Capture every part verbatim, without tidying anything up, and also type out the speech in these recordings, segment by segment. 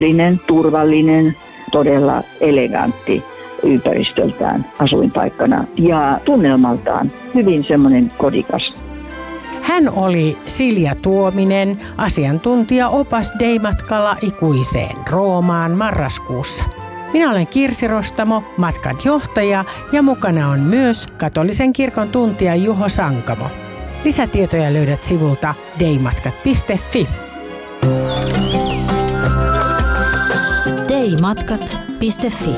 turvallinen, todella elegantti ympäristöltään asuinpaikkana ja tunnelmaltaan hyvin semmoinen kodikas. Hän oli Silja Tuominen, asiantuntija opas Dei-matkalla ikuiseen Roomaan marraskuussa. Minä olen Kirsi Rostamo, matkan johtaja, ja mukana on myös katolisen kirkon tuntija Juho Sankamo. Lisätietoja löydät sivulta deimatkat piste fi. deimatkat piste fi.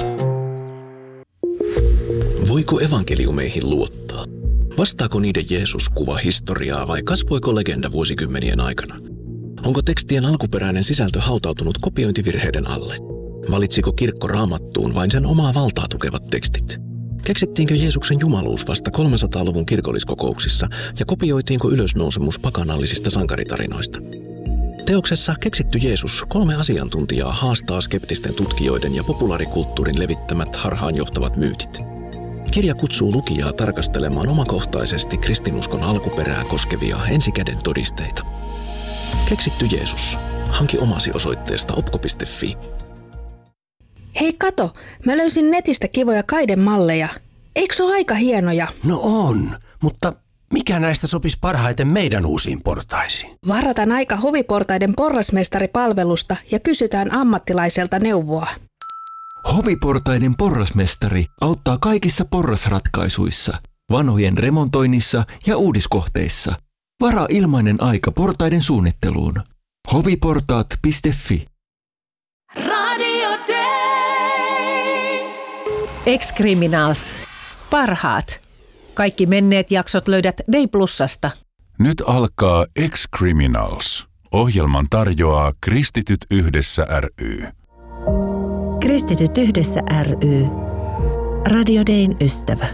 Voiko evankeliumeihin luottaa? Vastaako niiden Jeesus kuva historiaa vai kasvoiko legenda vuosikymmenien aikana? Onko tekstien alkuperäinen sisältö hautautunut kopiointivirheiden alle? Valitsiko kirkko Raamattuun vain sen omaa valtaa tukevat tekstit? Keksittiinkö Jeesuksen jumaluus vasta kolmesataaluvun kirkolliskokouksissa ja kopioitiinko ylösnousemus pakanallisista sankaritarinoista? Teoksessa Keksitty Jeesus kolme asiantuntijaa haastaa skeptisten tutkijoiden ja populaarikulttuurin levittämät harhaanjohtavat myytit. Kirja kutsuu lukijaa tarkastelemaan omakohtaisesti kristinuskon alkuperää koskevia ensikäden todisteita. Keksitty Jeesus. Hanki omasi osoitteesta opko piste fi. Hei kato, mä löysin netistä kivoja kaidemalleja. Eikö se ole aika hienoja? No on, mutta mikä näistä sopisi parhaiten meidän uusiin portaisiin? Varataan aika Hoviportaiden porrasmestaripalvelusta ja kysytään ammattilaiselta neuvoa. Hoviportaiden porrasmestari auttaa kaikissa porrasratkaisuissa, vanhojen remontoinnissa ja uudiskohteissa. Varaa ilmainen aika portaiden suunnitteluun. hoviportaat piste fi. Radio Day. Ex-Criminals. Parhaat. Kaikki menneet jaksot löydät Day Plusasta. Nyt alkaa Ex-Criminals. Ohjelman tarjoaa Kristityt yhdessä ry. Kristityt yhdessä ry. Radio Dayn ystävä.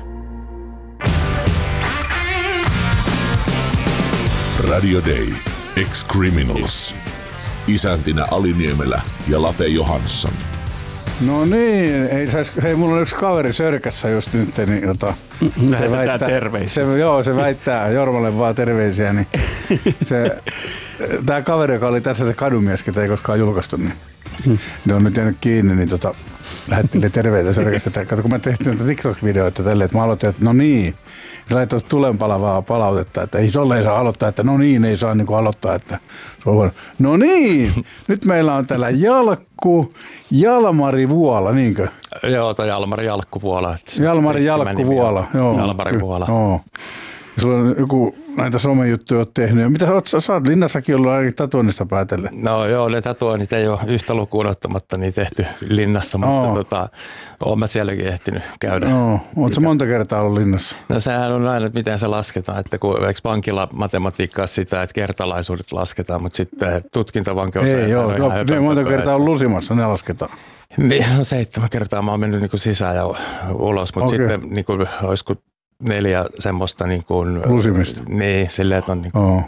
Radio Day. Ex-Criminals. Isäntinä Ali Niemelä ja Late Johansson. No niin, ei sais, hei, mulla on yksi kaveri Sörkässä just nyt, niin jota... Lähetetään terveisiä. Se, joo, se väittää Jormalle vaan terveisiä, niin se... Tää kaveri, joka oli tässä se kadumies, ketä ei koskaan julkaistu, niin ne on nyt jäänyt kiinni, niin tota, lähettiin terveitä Sörkästä. Kato, kun mä tehtiin näitä TikTok-videoita tälleen, että mä aloitin, että no niin. Ja laitoin tulenpalavaa palautetta, että ei solle ei saa aloittaa, että no niin, ei saa niinku aloittaa, että se on huono. No niin, nyt meillä on täällä Jalkku, Jalmari Vuola, niinkö? Joo, tai Jalmari Jalkku Vuola. Jalmari Jalkku Vuola, joo. Jalmari Vuola. Joo. Sulla on joku näitä somejuttuja oot tehnyt. Mitä oot, sä oot Linnassakin ollut ainakin tatuoinnista päätellen? No joo, ne tatuoinnit ei ole yhtä lukuun ottamatta niin tehty Linnassa, mutta oh. tota, oon mä sielläkin ehtinyt käydä. No, oot sä monta kertaa ollut Linnassa? No sehän on aina, että miten se lasketaan, että kun eikö pankilla matematiikkaa sitä, että kertalaisuudet lasketaan, mutta sitten tutkintavankeus ei joo, joo ne monta kertaa on lusimassa, ne lasketaan. Niin, seitsemän kertaa mä oon mennyt niin kuin sisään ja ulos, mutta okay. Sitten niin kuin, olisiko neljä semmoista niin kuin... Lusimista. Niin, silleen, että on niin kuin... Oh.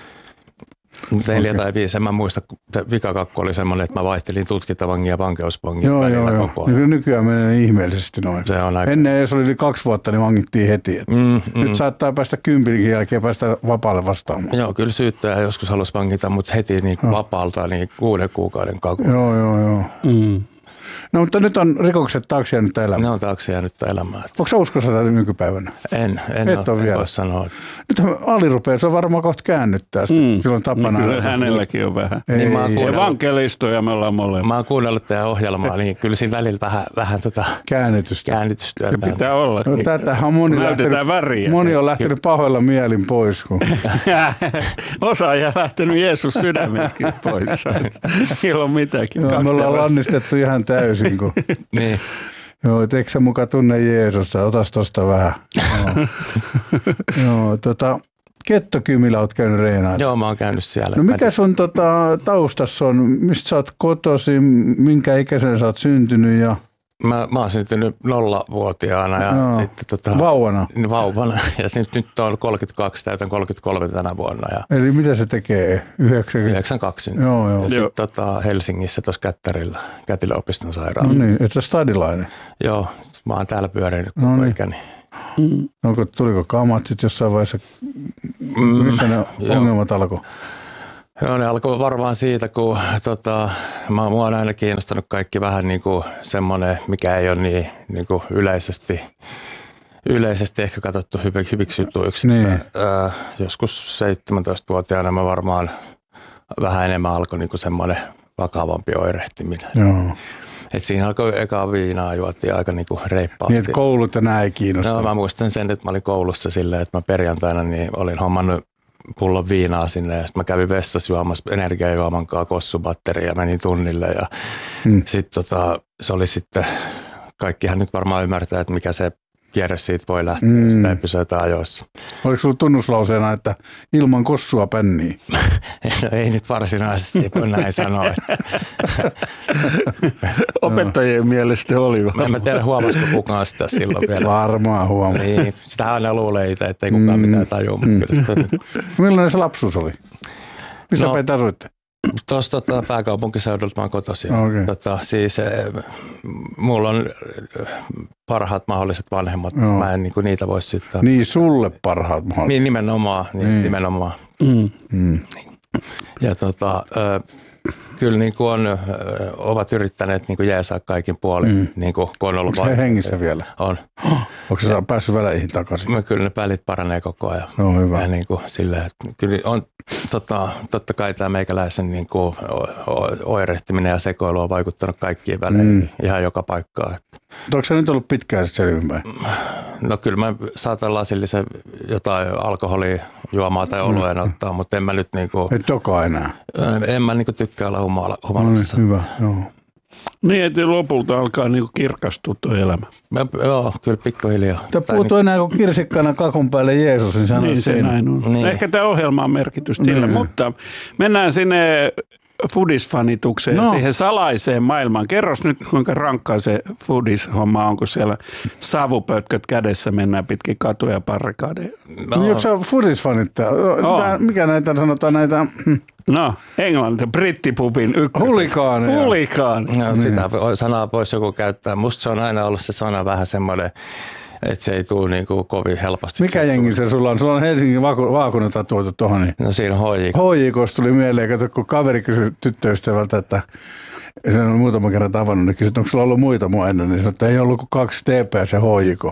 Neljä okay. tai viisi, en mä muista, vikakakku oli semmoinen, että mä vaihtelin tutkintavangin ja vankeusvangin joo, välillä joo, koko ajan. Nykyään menee ihmeellisesti noin. Se on aika... Ennen jos oli yli kaksi vuotta, niin vangittiin heti. Mm, mm. Nyt saattaa päästä kympinkin jälkeen päästä vapaalle vastaamaan. Joo, kyllä syyttäjä joskus halusi vangita, mutta heti niin no. vapaalta niin kuuden kuukauden kakun. Joo, joo, joo. Mm. No mutta nyt on rikokset taakse jäänyttä elämää. Ne on taakse jäänyttä elämää. Onko sä uskossa tätä nykypäivänä? En, en, Et ole, en voi sanoa. Nyt Ali rupeaa, se on varmaan kohta käännyttää. Mm. Silloin tapana. Kyllä hänelläkin on vähän. Ei, niin evankelistoja me ollaan molemmat. Mä oon kuunnellut teidän ohjelmaa, niin kyllä siinä välillä vähän, vähän tota käännytystä. käännytystyötä. Se pitää olla. No, tätähän moni, lähtenyt, moni on lähtenyt pahoilla mielin pois. Kun... Osa on lähtenyt Jeesus sydämessäkin pois. Ilman mitäkin. No, me ollaan lannistettu ihan täysin. Kun... niin. Joo, et eikö sä muka tunne Jeesusta? Otas tosta vähän. Joo, Joo tota, Kettokymillä oot käynyt reenaan. Joo, mä oon käynyt siellä. No mikä sun tota, taustassa on? Mistä sä oot kotoisin? Minkä ikäisen sä oot syntynyt? Ja... Mä, mä oon syntynyt nollavuotiaana ja no. sitten tota, vauvana. Vauvana. Ja nyt, nyt on kolmekymmentäkaksi, täytän kolmekymmentäkolme tänä vuonna. Ja eli mitä se tekee? yhdeksänkymmentä yhdeksänkymmentäkaksi. Joo, joo. Ja sitten tota, Helsingissä tuossa Kättärillä, Kätilöopiston sairaalassa. No niin, et sä stadilainen? Joo, mä oon täällä pyörinyt koko no niin. ikäni. Mm. Onko, tuliko kamat sitten jossain vaiheessa? Mm. Missä ne ongelmat alkoi? Joo, ne alkoi varmaan siitä, kun tota, mä, mua on aina kiinnostanut kaikki vähän niin kuin semmoinen, mikä ei ole niin, niin kuin yleisesti, yleisesti ehkä katsottu hyv- hyviksi jutuiksi. Niin. Äh, joskus seitsemäntoistavuotiaana mä varmaan vähän enemmän alkoi niin kuin semmoinen vakavampi oirehtiminen. Joo. Et siinä alkoi ekaa viinaa juotiin aika niin kuin reippaasti. Niin, että koulut ja nämä ei kiinnosta. No, mä muistan sen, että mä olin koulussa silleen, että mä perjantaina niin olin hommannut pullon viinaa sinne ja sitten mä kävin vessassa juomassa energiajuoman kanssa kossubatteria ja menin tunnille ja hmm. sitten tota, se oli sitten, kaikkihan nyt varmaan ymmärtää, että mikä se kierre siitä voi lähteä, mm. jos sitä ei pysytä ajoissa. Oliko sulla tunnuslauseena, että ilman kossua pänniä? No ei nyt varsinaisesti, ei voi näin sanoa. Opettajien mielestä oli vaan. En mä tiedä, huomasiko kukaan sitä silloin vielä. Varmaan huomaa. Niin, sitä aina luulee itse, että ei kukaan mm. mitään tajua. Mm. Millainen se lapsuus oli? Missä no, päin asuitte? Tuossa tota, pääkaupunkiseudulta mä oon kotoisin. Okay. Tota, siis eh, mulla on parhaat mahdolliset vanhemmat. Joo. Mä en niin kuin, niitä voi syyttää. Niin, sulle parhaat mahdolliset. Niin, nimenomaan. Niin, niin. nimenomaan. Mm. Mm. Ja tota, ö, kyllä niin kuin on, ö, ovat yrittäneet niin kuin jeesaa kaikin puolin. Mm. Niin kuin, kun on ollut onko se hengissä vielä? On. Onko se päässyt väleihin takaisin? Mä, kyllä ne välit paranee koko ajan. No, hyvä. Ja niin kuin, silleen, että kyllä on, tota, totta kai tämä meikäläisen niin kuin, oirehtiminen ja sekoilu on vaikuttanut kaikkiin väleihin mm. ihan joka paikkaan. Onko se nyt ollut pitkään selvinpäin? No kyllä mä saatan lasillisen jotain alkoholia juomaa tai olueen mm. ottaa, mutta en mä nyt niinku... Et toka enää? En mä niinku tykkää olla humalassa. No niin, hyvä, joo. Niin, että lopulta alkaa niinku kirkastua tuo elämä. Mä, joo, kyllä pikkuhiljaa. Tämä puhutuu niin... enää kuin kirsikkana kakun päälle Jeesus, niin sanoo niin, se siinä. näin on. Niin. Ehkä tämä ohjelma on merkitystä sillä, niin. Mutta mennään sinne foodisfanitukseen, no. siihen salaiseen maailmaan. Kerros nyt, kuinka rankkaa se foodis-homma on, kun siellä savupötköt kädessä mennään pitkin katuja ja barrikadeja. No. Onko se foodisfanittaa? Mikä näitä sanotaan näitä... No, englanti, brittipubin ykkösen. Hulikaaneja. Hulikaaneja. No, sitä sanaa voisi joku käyttää. Musta se on aina ollut se sana vähän semmoinen, että se ei tule niin kuin kovin helposti. Mikä jengi se sulla on? Sulla on Helsingin vaakuna tatuoitu tuohon. Niin. No siinä on H J K. H J K:sta tuli mieleen, kato, kun kaveri kysyi tyttöystävältä, että sen on muutama kerran tavannut, niin kysyi, että onko sulla ollut muita mua ennen, niin sanoi, että ei ollut kuin kaksi T P S ja H J K.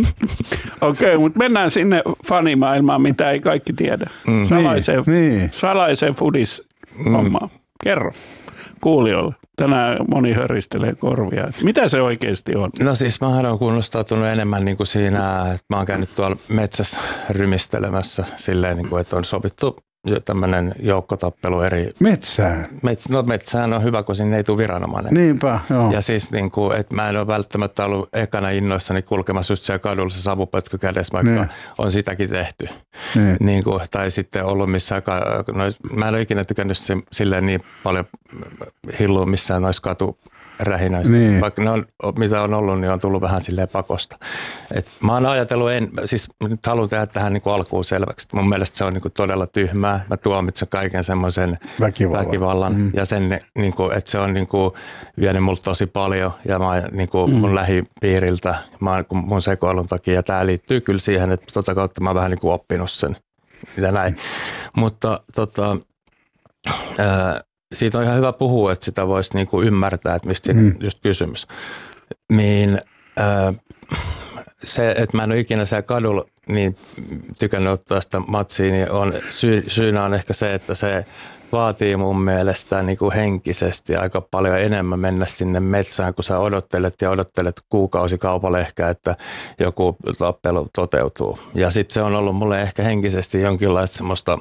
Okei, okay, mutta mennään sinne fanimaailmaan, mitä ei kaikki tiedä. Mm. Salaiseen, niin. salaiseen foodis-hommaan. Mm. Kerro kuulijoille. Tänään moni höristelee korvia. Mitä se oikeasti on? No siis mä olen kunnostautunut enemmän niin kuin siinä, että mä oon käynyt tuolla metsässä rymistelemässä silleen, niin kuin, että on sovittu tämmöinen joukkotappelu eri... Metsään? Met, no metsään on hyvä, kun sinne ei tule viranomainen. Niinpä, joo. Ja siis niin kuin, että mä en ole välttämättä ollut ekana innoissani kulkemassa just siellä kadulla se savupötkö kädessä, vaikka niin. on sitäkin tehty. Niin. Niin kuin, tai sitten ollut missään... No, mä en ole ikinä tykännyt silleen niin paljon hillua missään noissa katu... rähinöistä. Niin. Vaikka ne on, mitä on ollut, niin on tullut vähän silleen pakosta. Et mä oon ajatellut, en, siis nyt haluan tehdä tähän niin kuin alkuun selväksi. Mun mielestä se on niin kuin todella tyhmää. Mä tuomitsen kaiken semmoisen väkivallan, väkivallan mm. ja sen, niin kuin, että se on niin kuin vienyt multa tosi paljon ja mä niin kuin mm. mun lähipiiriltä, mä oon mun sekoilun takia ja tää liittyy kyllä siihen, että tota kautta mä oon vähän niin kuin oppinut sen, mitä näin. Mutta tota... Ää, siitä on ihan hyvä puhua, että sitä voisi niinku ymmärtää, että mistä siinä mm. on just kysymys. Niin, äh, se, että mä en ole ikinä siellä kadulla niin tykännyt ottaa sitä matsia, niin on, syy, syynä on ehkä se, että se vaatii mun mielestä niinku henkisesti aika paljon enemmän mennä sinne metsään, kun sä odottelet ja odottelet kuukausikaupalla ehkä, että joku tappelu toteutuu. Ja sitten se on ollut mulle ehkä henkisesti jonkinlaista semmoista...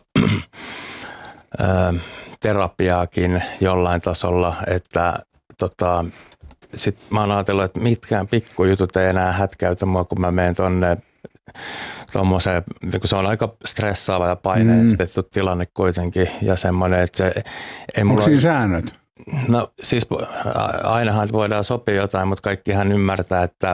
äh, terapiaakin jollain tasolla, että tota, sit mä oon ajatellut, että mitkään pikkujutut ei enää hätkäytä mua, kun mä menen tonne tommoseen, kun se on aika stressaava ja paineistettu mm. tilanne kuitenkin ja semmoinen, että se ei mulla... Onko siinä säännöt? No siis ainahan voidaan sopia jotain, mutta kaikkihan ymmärtää, että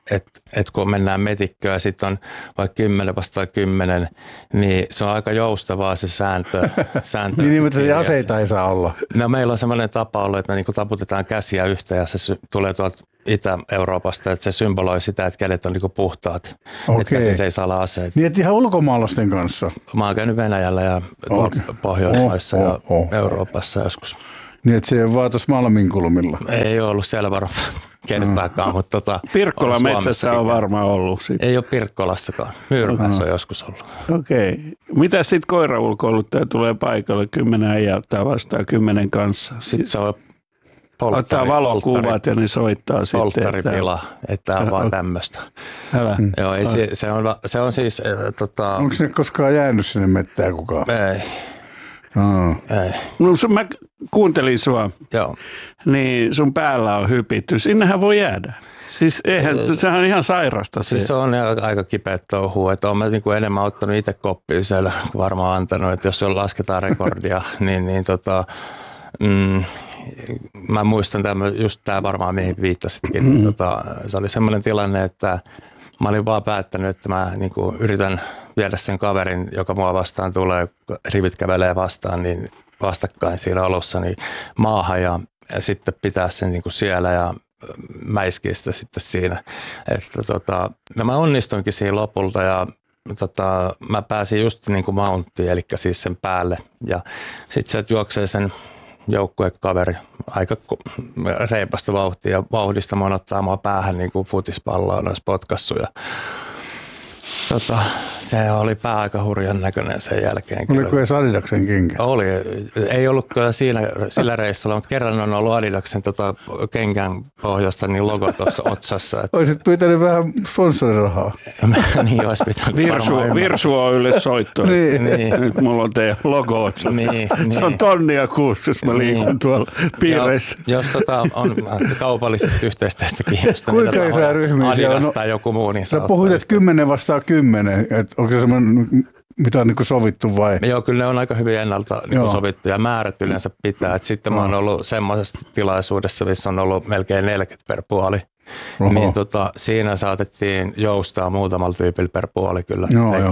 että et kun mennään metikköön ja sitten on vaikka kymmenen vastaan kymmenen, niin se on aika joustavaa se sääntö. sääntö niin, mutta aseita ei saa olla. No, meillä on sellainen tapa ollut, että me niinku taputetaan käsiä yhteen ja se sy- tulee tuolta Itä-Euroopasta, että se symboloi sitä, että kädet on niinku puhtaat. Okei. Että käsissä ei saa olla aseita. Niin, että ihan ulkomaalaisten kanssa? Mä oon käynyt Venäjällä ja okay. Pohjoismaissa oh, oh, oh. ja Euroopassa joskus. Niin, että se ei ole vaan tuossa Malminkulmilla? Ei ole ollut siellä varmaan kenettääkään, mutta tota... Pirkkola metsässä on varmaan ollut. Sit. Ei ole Pirkkolassakaan. Myyrymässä on joskus ollut. Okei. Okay. Mitä sitten koiraulkoiluttaja tulee paikalle? Kymmenen äijää ottaa vastaan kymmenen kanssa. Sitten se on polttari, ottaa valokuvat ja ne soittaa sitten. Polttaripila, että tämä on vaan tämmöistä. Älä. Joo, ei, se, se, on, se on siis... Äh, tota... Onko se koskaan jäänyt sinne mettään kukaan? Ei. No. Ei. No, sun, mä kuuntelin sua, Joo. Niin sun päällä on hypitty. Sinnehän voi jäädä. Siis eihän, sehän on ihan sairasta. Se. Siis se on aika kipeä touhua, että olen niinku enemmän ottanut itse koppia siellä, kun varmaan antanut, että jos lasketaan rekordia, niin, niin tota, mm, mä muistan tämän, just tämä varmaan mihin viittasitkin. Mm-hmm. Tota, se oli semmoinen tilanne, että mä olin vaan päättänyt, että mä niinku yritän viedä sen kaverin, joka mua vastaan tulee, rivit kävelee vastaan, niin vastakkain siinä olossa niin maahan ja, ja sitten pitää sen niin kuin siellä ja mäiskiä sitä sitten siinä. Että tota, no mä onnistuinkin siinä lopulta ja tota, mä pääsin just niin kuin mounttiin, eli siis sen päälle ja sitten sieltä juoksee sen joukkuekaveri aika reipasta vauhtia ja vauhdista mun ottaa mua päähän niin kuin futispalloa noissa potkassuja. Tota, se oli pää aika hurjan näköinen sen jälkeen. Oliko edes Adidaksen kenkä? Oli. Ei ollut kyllä siinä, sillä reissulla, mutta kerran on ollut Adidaksen tota, kenkän pohjasta niin logo tuossa otsassa. Että... Olisit pyytänyt vähän sponsorirahaa. Niin, olisi pitänyt. Virsu, Virsu on ylle soittoa. niin. niin. Nyt mulla on teidän logo otsassa. Niin, niin. Se on tonnia kuusi, jos mä liikun niin. tuolla piireissä. Ja, jos tota, on kaupallisesta yhteistyöstä kiinnostunut. Kuinka isoja ryhmiä Adidas on? Tai joku muu, niin sä puhuit, että kymmenen vastaan kymmenen. Että onko se semmoinen, mitä on niin kuin sovittu vai? Joo, kyllä ne on aika hyvin ennalta niin kuin sovittu ja määrät yleensä pitää. Et sitten mä oon ollut semmoisessa tilaisuudessa, missä on ollut melkein neljäkymmentä per puoli. Oho. Niin tota, siinä saatettiin joustaa muutamalla tyypillä per puoli kyllä.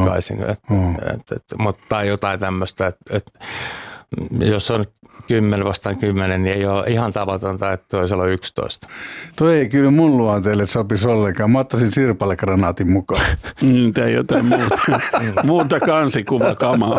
Mutta tai jotain tämmöistä, että et, jos on kymmenen vastaan kymmenen, niin ei ole ihan tavatonta, että toisella on yksitoista. Toi ei kyllä mun luonteelle sopisi ollenkaan. Mä ottaisin sirpalekranaatin mukaan. Mm, tai jotain muuta, muuta kansikuvakamaa.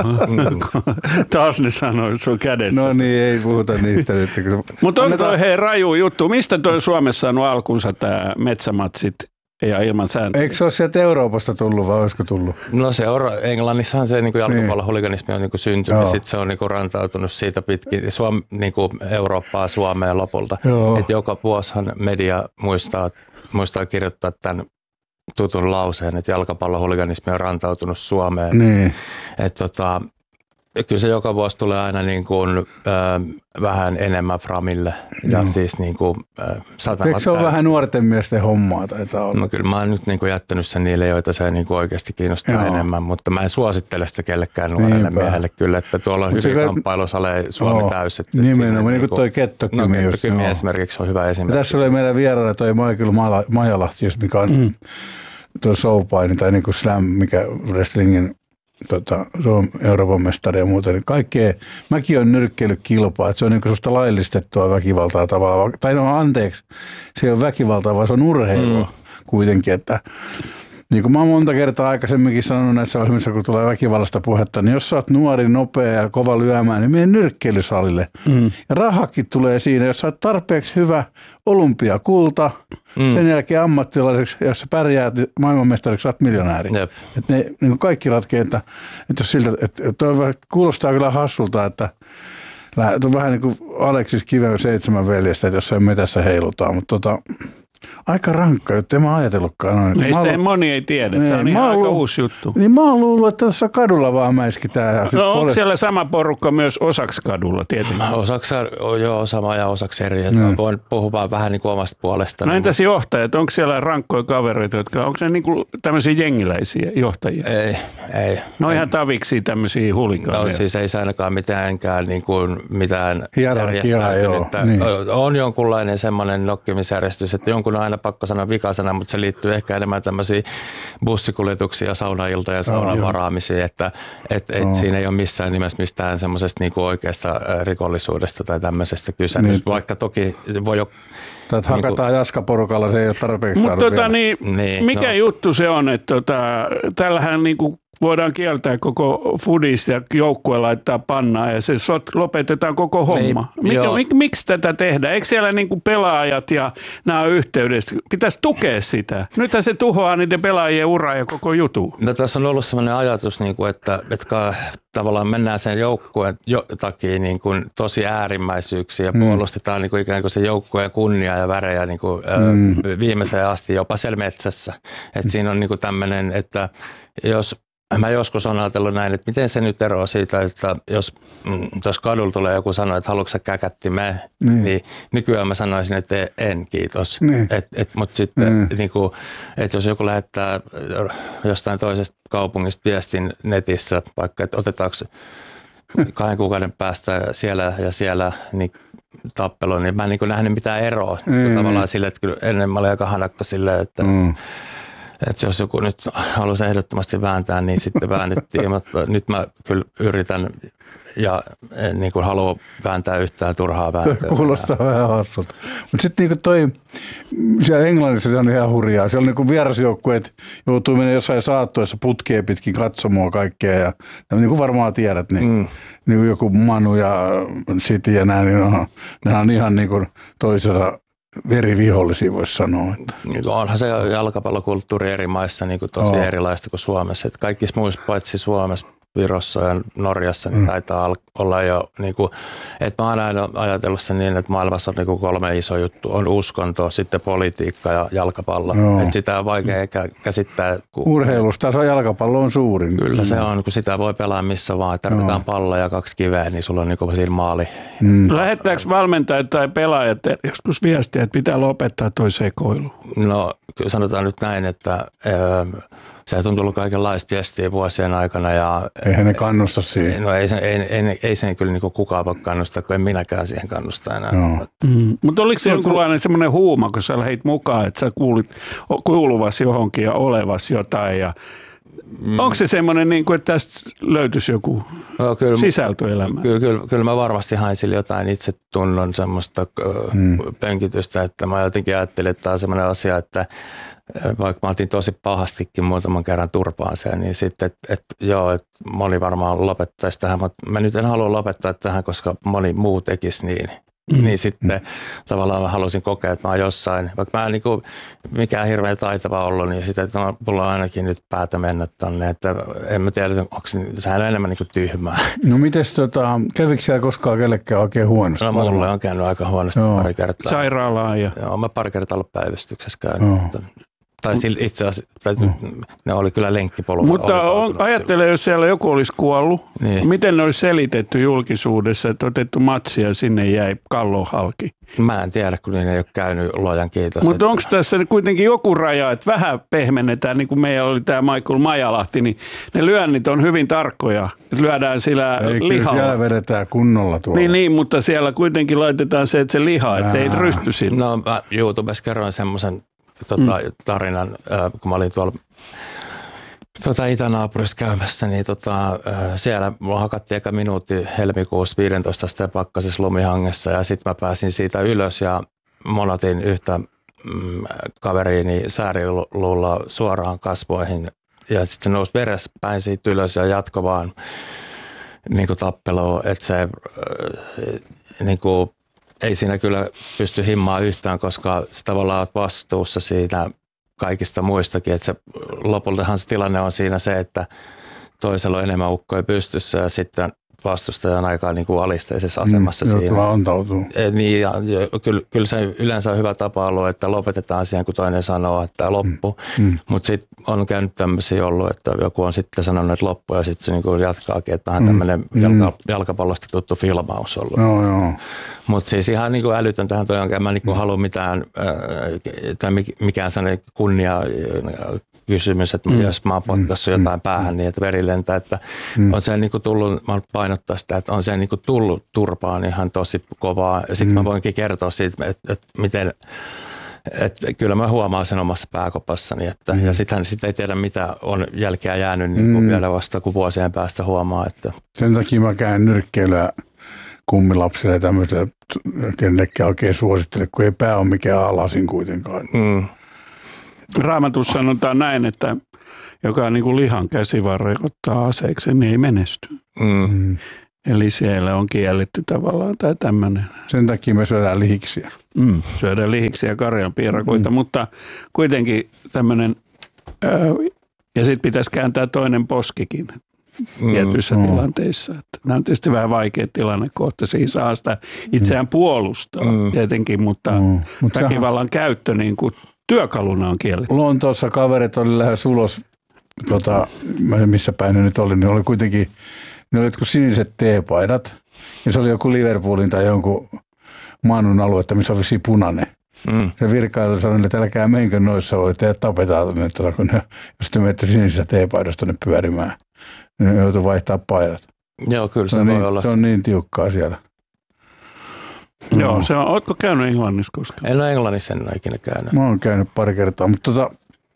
Taas ne sanoi, se on kädessä. No niin, ei puhuta niistä nyt. Mutta on toi hei raju juttu. Mistä toi Suomessa saanut alkunsa tämä metsämatsit? Ja ilman sääntöjä. Eikö se ole sieltä Euroopasta tullut vai olisiko tullut? No se on, Englannissahan se niin jalkapallohuliganismi on niin syntynyt ja sitten se on niin rantautunut siitä pitkin Suom, niin Eurooppaa Suomeen lopulta. Et joka vuosihan media muistaa, muistaa kirjoittaa tämän tutun lauseen, että jalkapallohuliganismi on rantautunut Suomeen. Niin. Et tota, kyllä se joka vuosi tulee aina niin kuin, äh, vähän enemmän framille. Ja no. siis niin kuin, äh, Eikö se ole vähän nuorten miesten hommaa taitaa olla? No kyllä mä oon nyt niin kuin jättänyt sen niille, joita se niin kuin oikeasti kiinnostaa Joo. enemmän, mutta mä en suosittele sitä kellekään nuorelle Niinpä. miehelle kyllä, että tuolla on Mut hyvin kamppailusaleja Suomi oh, täys. Nimenomaan, niin kuin toi Kettokymi. No Kettokymi esimerkiksi on hyvä esimerkki. Tässä oli meidän vieraana toi Michael Majalahti, mikä on mm. tuo showpaini tai niin kuin slam, mikä wrestlingin Tota, se on Euroopan mestari ja muuta. Niin kaikkea, mäkin olen nyrkkeillyt kilpaa, että se on niin sellaista laillistettua väkivaltaa tavallaan. Tai no anteeksi, se ei ole väkivaltaa, vaan se on urheilua mm. kuitenkin. Että, niin kuin mä oon monta kertaa aikaisemminkin sanonut näissä ohjelmissa, kun tulee väkivallasta puhetta, niin jos sä oot nuori, nopea ja kova lyömään, niin mene nyrkkeilysalille. Mm. Ja rahakin tulee siinä, jos sä oot tarpeeksi hyvä olympiakulta, mm. sen jälkeen ammattilaiseksi, jos sä pärjäät maailmanmestariksi, sä oot miljonääri. Että ne niin kaikki ratkee, että, että jos siltä, että toi kuulostaa kyllä hassulta, että on vähän niin kuin Aleksis Kiven seitsemän veljestä, että jossain metässä heilutaan, mutta tota, aika rankka, jotta en mä ajatellutkaan noin. Meistä ei moni ei tiedä, tämä on ihan aika uusi juttu. Niin mä oon luullut, että tässä kadulla vaan mäiskitään. No onko siellä sama porukka myös osaksi kadulla tietenkin? Osaksi on jo sama ja osaksi eri. Mm. Mä voin puhua vaan vähän niin kuin omasta puolestani. No entäs johtajat, onko siellä rankkoja kavereita, jotka, onko ne niin kuin tämmöisiä jengiläisiä johtajia? Ei, ei. No ihan taviksi tämmöisiä hulikaaneja. No siis ei se ainakaan mitäänkään niin kuin mitään järjestäytynyttä. Niin. On jonkunlainen semmoinen nokkimisjärjestys, että jonkun jonkun on aina pakko sanoa vikasana, mutta se liittyy ehkä enemmän tämmöisiin bussikuljetuksiin ja saunailtoja ja saunan varaamisiin, että et, et oh. siinä ei ole missään nimessä mistään semmoisesta niinku oikeasta rikollisuudesta tai tämmöisestä kyse. Niin. Vaikka toki voi jo... Tai että hakataan niin kuin, jaskaporukalla, se ei ole tarpeeksi. Mutta tota, niin, niin, mikä no. juttu se on, että tota, tällähän niinku voidaan kieltää koko foodis ja joukkue laittaa pannaan ja se sot, lopetetaan koko homma. Mik, mik, miksi tätä tehdään? Eikö siellä niinku pelaajat ja nämä on yhteydessä? Pitäisi tukea sitä. Nythän se tuhoaa niiden pelaajien uraa ja koko jutu. No, tässä on ollut sellainen ajatus, että, että tavallaan mennään sen joukkueen takia niin kuin tosi äärimmäisyyksiä ja mm. puolustetaan niin kuin ikään kuin se joukkueen kunnia ja värejä niin kuin, mm. viimeiseen asti jopa siellä metsässä. Et siinä on niin kuin tämmöinen, että jos mä joskus olen ajatellut näin, että miten se nyt eroaa siitä, että jos, jos kadulla tulee joku sanoa, että haluatko sä käkättimeen, niin. niin nykyään mä sanoisin, että en, kiitos. Niin. Et, et, mutta sitten, mm. niin kuin, että jos joku lähettää jostain toisesta kaupungista viestin netissä, vaikka että otetaanko kahden kuukauden päästä siellä ja siellä niin tappelu, niin mä en niin kuin nähnyt mitään eroa. Mm. Tavallaan sille, että kyllä ennen mä olin aika hanakka silleen, että mm. että jos joku nyt haluaisi ehdottomasti vääntää, niin sitten väännettiin, mutta nyt mä kyllä yritän ja en niin kuin halua vääntää yhtään turhaa vääntöä. Kuulostaa vähän hassulta. Mutta sitten niin toi, siellä Englannissa se on ihan hurjaa. Siellä niin vierasjoukkueet joutuu menemään jossain saattuessa putkeen pitkin katsomaan kaikkea. Ja niin kuin varmaan tiedät, niin, mm. niin kuin joku Manu ja City ja nämä, niin on, nämä on ihan niin kuin toisensa verivihollisia voisi sanoa. Että. Onhan se jalkapallokulttuuri eri maissa niin kuin tosi oh. erilaista kuin Suomessa. Että kaikissa muissa paitsi Suomessa, Virossa ja Norjassa niin mm. taitaa olla jo, niin kuin, että mä oon aina ajatellut sen niin, että maailmassa on niin kuin kolme iso juttu. On uskonto, sitten politiikka ja jalkapallo. No. Että sitä on vaikea käsittää. Kun urheilusta se jalkapallo on suurin. Kyllä mm. se on, kun sitä voi pelaa missä vaan. Tarvitaan no. pallo ja kaksi kiveä, niin sulla on niin kuin siinä maali. Mm. Lähettääkö valmentajat tai pelaajat joskus viestiä, että pitää lopettaa toi sekoilu? No sanotaan nyt näin, että Öö, se on tullut kaikenlaista viestiä vuosien aikana. Ja eihän ne kannusta siihen. No ei, ei, ei, ei sen kyllä niin kukaan voi kannustaa, kun en minäkään siihen kannusta enää. No. Mm. Mutta oliko se jonkunlainen semmoinen huuma, kun sä lähdit mukaan, että sä kuulit kuuluvasi johonkin ja olevasi jotain ja mm. onko se semmoinen, niin kuin, että tästä löytyisi joku no, kyllä, sisältöelämä? Kyllä, kyllä, kyllä mä varmasti hain sille jotain itsetunnon semmoista mm. pönkitystä, että mä jotenkin ajattelin, että tämä on semmoinen asia, että vaikka mä otin tosi pahastikin muutaman kerran turpaan sen, niin sitten, että et, joo, että moni varmaan lopettaisi tähän, mutta mä nyt en halua lopettaa tähän, koska moni muu tekisi niin. Mm. Niin sitten mm. tavallaan mä halusin kokea, että mä oon jossain, vaikka mä en niin kuin mikään hirveän taitava ollut, niin sitten, että mulla on ainakin nyt päätä mennä tonne, että en mä tiedä, onko se, sehän on enemmän niin kuin tyhmää. No mites tota, kävikö siellä koskaan kellekään oikein huonosti? No mulle on käynyt aika huonosti joo. pari kertaa. Sairaalaan ja? Joo, mä pari kertaa ollut päivystyksessä käynyt. Oh. Tai itse asiassa, tai mm. ne oli kyllä lenkkipolulla. Mutta on, ajattele, jos siellä joku olisi kuollut, niin. Miten ne olisi selitetty julkisuudessa, että otettu matsia ja sinne jäi kallo halki? Mä en tiedä, kun niin ei ole käynyt, luojan kiitos. Mutta onko tässä kuitenkin joku raja, että vähän pehmennetään, niin kuin meillä oli tämä Michael Majalahti, niin ne lyönnit on hyvin tarkkoja. Lyödään sillä ei, lihalla. Kyllä siellä vedetään kunnolla tuolla. Niin, niin, mutta siellä kuitenkin laitetaan se, että se liha, ettei rysty sinne. No mä YouTubessa kerroin semmoisen Tota, mm. tarinan, kun mä olin tuolla tota, itänaapurissa käymässä, niin tota, siellä mulla hakattiin eka minuutti helmikuussa viisitoista asteen pakkasessa lumihangessa ja sitten mä pääsin siitä ylös ja monotin yhtä mm, kaveriini sääriluulla suoraan kasvoihin ja sitten se nousi veres päin siitä ylös ja jatkoi vaan niin kuin tappelua, että se niin kuin ei siinä kyllä pysty himmaa yhtään, koska sä tavallaan oot vastuussa siitä kaikista muistakin. Että se, lopultahan se tilanne on siinä se, että toisella on enemmän ukkoja pystyssä ja sitten vastustajan aikaa niin kuin alisteisessa asemassa mm, siinä. Antautuu. Niin, ja, ja, kyllä, kyllä se yleensä on hyvä tapa ollut, että lopetetaan siihen, kun toinen sanoo, että loppu. Mm, mm. Mutta sitten on käynyt tämmöisiä ollut, että joku on sitten sanonut, että loppu ja sitten se niin kuin jatkaakin, että vähän tämmöinen mm, jalka, jalkapallosta tuttu filmaus ollut. Joo, joo. Mutta siis ihan niin kuin älytön tähän toi, en mä niin kuin mm. halua mitään, äh, tai mikään sellainen kunnia kysymys, että mm. jos mä oon potkassut mm. jotain päähän niin, että veri lentää, että mm. on se niin kuin tullut, mä oon painottaa sitä, että on se niin kuin tullut turpaan ihan tosi kovaa. Ja sitten mm. mä voinkin kertoa siitä, että, että miten Et kyllä mä huomaan sen omassa pääkopassani, että, mm. ja sitten sit ei tiedä mitä on jälkeä jäänyt, niin kuin mm. vielä vasta kun vuosien päästä huomaa. Että. Sen takia mä käyn nyrkkeilyä kummilapsille ja tämmöiselle, kenellekään oikein suosittele, kun ei pää ole mikään alasin kuitenkaan. Mm. Raamatussa sanotaan näin, että joka niin kuin lihan käsivarre ottaa aseeksi, niin ei menesty. Mm. Eli siellä on kielletty tavallaan tai tämmöinen. Sen takia me syödään lihiksiä. Mm, syödään lihiksiä ja karjanpiirakoita, mm. mutta kuitenkin tämmöinen, ja sitten pitäisi kääntää toinen poskikin mm. tietyissä mm. tilanteissa. Että nämä on tietysti vähän vaikea tilanne kohta, siinä saa sitä itseään puolustaa mm. tietenkin, mutta mm. väkivallan käyttö niin kuin työkaluna on kielletty. Lontoossa kaverit oli lähes ulos, tota, missä päin ne nyt oli, niin oli kuitenkin, ne oli jotkut siniset teepaidat, ja se oli joku Liverpoolin tai jonkun Manun aluetta, missä on vissiin punainen. Mm. Se virkailija sanoi, että älkää menkö noissa oli, teidät tapetaan tuonne, kun ne, jos te menette sinisissä teepaidasta tuonne pyörimään, niin ne joutuu vaihtaa paidat. Joo, kyllä se, se voi niin, olla. Se on niin tiukkaa siellä. No. Joo, se on, ootko käynyt Englannissa koskaan? En ole Englannissa, en ole ikinä käynyt. Mä oon käynyt pari kertaa, mutta tota,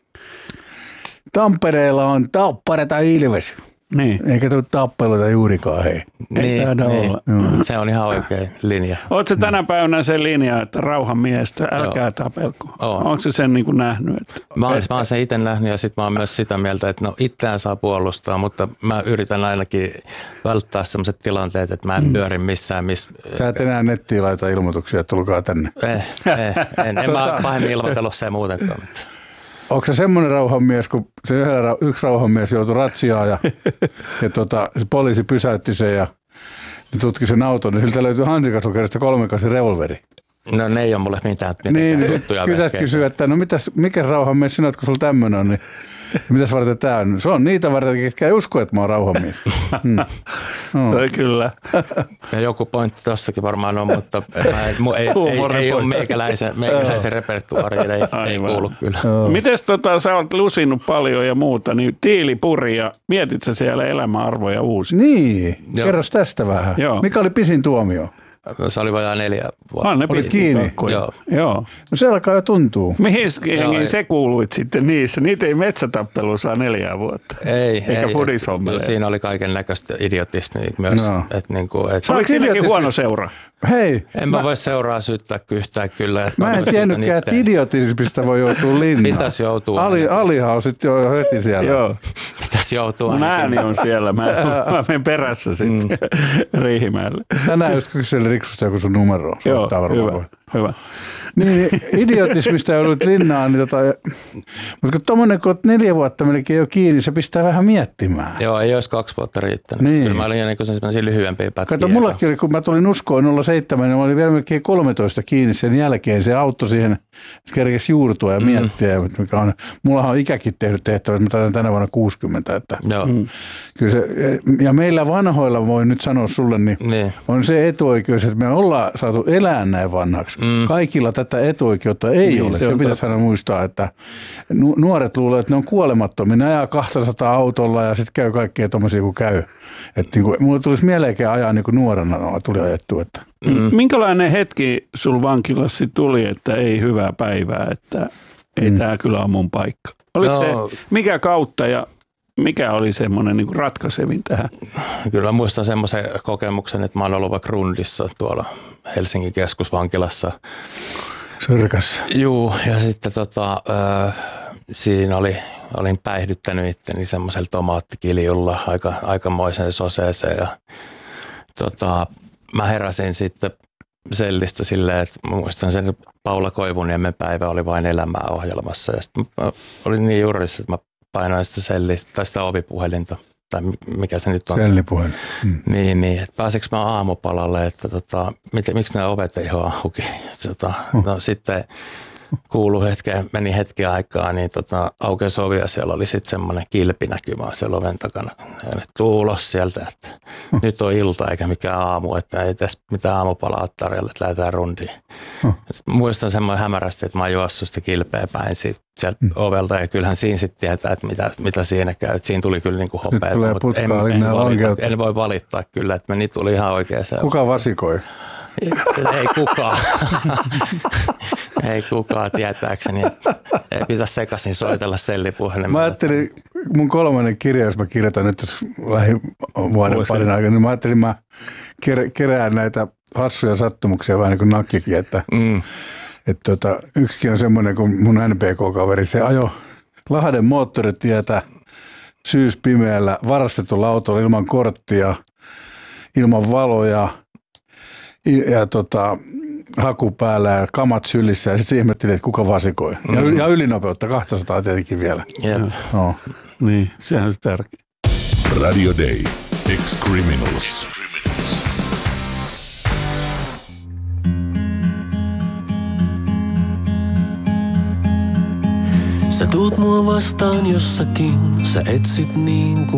Tampereella on Tappara tai Ilves. Niin. Eikä tule tappeluita juurikaan, hei. Niin, niin. Se on ihan oikea linja. Oletko tänä päivänä se linja, että rauhan miestä, älkää Joo. tapelko? On. Onko se sen niin kuin nähnyt? Että... Mä, oon, mä oon sen itse nähnyt ja sitten mä oon myös sitä mieltä, että no itseään saa puolustaa, mutta mä yritän ainakin välttää sellaiset tilanteet, että mä en pyöri missään. Miss... Sä et enää nettiin laita ilmoituksia, että tulkaa tänne. Eh, eh, en en mä oon pahemmin ilmoitellut sen muutenkaan. Onko se semmoinen rauhanmies, kun se yksi rauhanmies joutui ratsiaan ja, ja tota, se poliisi pysäytti sen ja tutki sen auton, niin siltä löytyi hansikaslokerista kolmekasi revolveri. No ne ei ole mulle mitään, mitään niin, juttuja. Niin kysyä, että no mitäs, mikä rauhanmies sinä olet, kun sulla tämmöinen on, niin mitäs varten tämä on? Se on niitä varten, ketkä ei usko, että mä oon rauhanmies. Hmm. No. Toi kyllä. Ja joku pointti tossakin varmaan on, mutta ei, ei, ei, ei ole meikäläisen, meikäläisen repertuaariin, ei, ei kuulu kyllä. Mites tota, sä oot lusinut paljon ja muuta, niin tiilipuri ja mietit sä siellä elämäarvoja uusia? Niin, kerros tästä vähän. Joo. Mikä oli pisin tuomio? Se oli vajaa neljä vuotta. Ah, ne olit kiinni? Joo. Joo. No se alkaa jo tuntuu. Mihin jengiin se kuuluit sitten niissä? Niitä ei metsätappelu saa neljää vuotta. Ei. Eikä pudishommeleja. Siinä oli kaiken näköistä idiotismia myös. No. Et niinku, et... Oliko siinäkin huono seura? Hei. En mä, mä voi seuraa syyttää yhtään kyllä. Että mä en tiennytkään, että idiotismista voi joutua linnaan. Pitäisi joutua. Ali, Alihan on sitten jo heti siellä. Joo. Pitäisi joutua. Mun ääni on siellä. Mä, mä menen perässä sitten mm. Riihimäelle. Tänään just kyselin Riksusta joku sun numero. Joo, hyvä. hyvä. Niin, idiotismista joudut linnaan. Niin tota, mutta kun tommonen, kun olet neljä vuotta melkein jo kiinni, se pistää vähän miettimään. Joo, ei olisi kaksi vuotta riittänyt. Niin. Kyllä mä olin niin sellaisia lyhyempiä pätkiä. Kato, mullakin oli, kun mä tulin uskoon nolla seitsemän, niin mä olin vielä melkein kolmetoista kiinni sen jälkeen. Se auttoi siihen, että kerkesi juurtua ja miettiä. Mm. Mikä on, mullahan on ikäkin tehnyt tehtävät, mä taidan tänä vuonna kuusikymmentä. Että Joo. Mm. Kyllä se, ja meillä vanhoilla, voi nyt sanoa sulle, niin, niin. on se etuoikeus, että me ollaan saatu elää näin vanhaksi. Mm. Kaikilla tätä etuoikeutta ei niin, ole. Se, se pitäisi aina muistaa, että nuoret luulee, että ne on kuolemattomia. Ne ajaa kaksisataa autolla ja sitten käy kaikkea tommosia kuin käy. Että niin kuin, mulle tulisi mieleenkään ajaa niin kuin nuorena tuli ajettu. Että. Mm. Minkälainen hetki sul vankilassa tuli, että ei hyvää päivää, että ei mm. tämä kyllä ole mun paikka? Oliko no. se mikä kautta ja mikä oli semmoinen niin kuin ratkaisevin tähän? Kyllä muistan semmoisen kokemuksen, että mä oon ollut vaikka Rundissa tuolla Helsingin keskusvankilassa. Syrkässä. Juu, ja sitten tota, äh, siinä oli, olin päihdyttänyt itteni semmoisella tomaattikiljulla aika, aikamoisen soseeseen. Ja, tota, mä heräsin sitten sellistä silleen, että muistan sen Paula Koivuniemen päivä oli vain elämää ohjelmassa. Ja sitten mä olin niin juurissa, että mä painoin sitä sellistä tai sitä ovipuhelinta. Tai mikä se nyt on. Sellipuhelin. Mm. Niin, niin. Että pääsikö mä aamupalalle, että tota, miten, miksi nämä ovet ei ole auki. Tota, oh. No sitten kuului hetken, meni hetki aikaa, niin tota, aukesi ovi ja siellä oli sitten semmoinen kilpinäkymä siellä oven takana. Ja ne tuu ulos sieltä, että oh. nyt on ilta eikä mikään aamu, että ei tässä mitään aamupalaa tarjolla, että lähdetään rundiin. Oh. Muistan semmoinen hämärästi, että mä oon juossut sitä kilpeä päin siitä, sieltä mm. ovelta ja kyllähän siinä sitten tietää, että mitä, mitä siinä käy. Et siinä tuli kyllä niin kuin hopeaa, mutta en, en, valita, en voi valittaa kyllä, että meni tuli ihan oikein se. Kuka vasikoi? Ei, ei kukaan. Ei kukaan tietääkseni. Ei pitäisi sekaisin soitella sellipuhelimella. Mä ajattelin, mun kolmannen kirja, jos mä kirjoitan nyt lähivuoden parin aikana, niin mä ajattelin, mä kerään näitä hassuja sattumuksia vähän niin kuin nakkikin, että mm. et tota, yksikin on semmoinen kuin mun N P K-kaveri, se ajo Lahden moottoritietä syyspimeällä varastetulla autolla ilman korttia, ilman valoja ja, ja tota, haku päällä ja kamat sylissä ja sitten ihmettelin, että kuka vasikoi. Mm. Ja, ja ylinopeutta, kaksisataa tietenkin vielä. Yep. No. Niin, sehän on se tärkeä. Radio Day. Ex-Criminals. Sä tuut mua vastaan jossakin, sä etsit niin kuin